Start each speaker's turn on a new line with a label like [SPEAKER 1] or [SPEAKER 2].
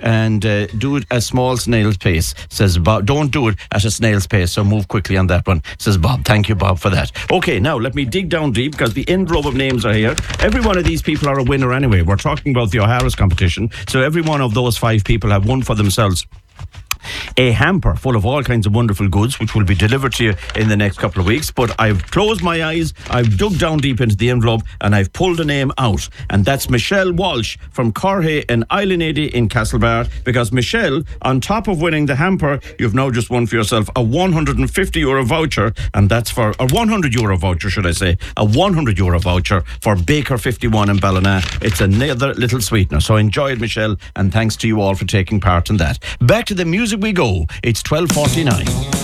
[SPEAKER 1] and do it at small snail's pace, says Bob. Don't do it at a snail's pace, so move quickly on that one, says Bob. Thank you, Bob, for that. Okay, now let me dig down deep, because the envelope of names are here. Every one of these people are a winner anyway. We're talking about the O'Hara's competition, so every one of those 5 people have won for themselves a hamper full of all kinds of wonderful goods, which will be delivered to you in the next couple of weeks. But I've closed my eyes, I've dug down deep into the envelope, and I've pulled a name out, and that's Michelle Walsh from Corhay and Islandady in Castlebar. Because Michelle, on top of winning the hamper, you've now just won for yourself a €150 voucher, and that's for a €100 voucher, should I say, a €100 voucher for Baker 51 in Ballina. It's another little sweetener. So enjoy it, Michelle, and thanks to you all for taking part in that. Back to the music we go. It's 12:49.